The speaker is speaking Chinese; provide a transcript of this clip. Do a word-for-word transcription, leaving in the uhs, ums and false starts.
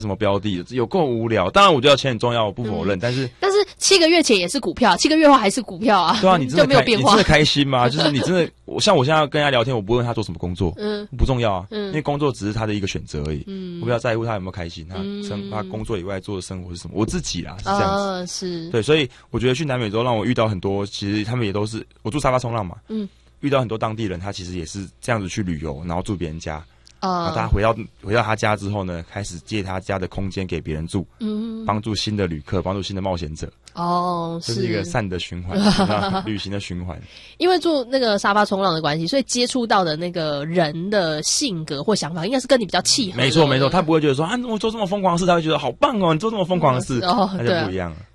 什么标的，有够无聊。当然，我觉得钱很重要，我不否认，嗯、但是但是七个月前也是股票，七个月后还是股票啊。 对啊，你真的就没有变化， 你真的开心吗？就是你真的，我像我现在跟人家聊天，我不问他做什么工作，嗯，不重要啊，嗯，因为工作只是他的一个选择而已，嗯，我比较在乎他有没有开心，他生、嗯、他工作以外做的生活是什么，我自己啦是这样子， 呃、是， 对，所以我觉得去南美洲让我遇到很多，其实他们也都是我住沙发冲浪嘛，嗯，遇到很多当地人，他其实也是这样子去旅游，然后住别人家。啊、呃，他回到回到他家之后呢，开始借他家的空间给别人住，嗯，帮助新的旅客，帮助新的冒险者。哦，是，这是一个善的循环，旅行的循环。 因为做那个沙发冲浪的关系，所以接触到的那个人的性格或想法，应该是跟你比较契合的。 没错，没错，他不会觉得说啊，我做这么疯狂的事，他会觉得好棒哦，你做这么疯狂的事，嗯、哦，他就不一样了。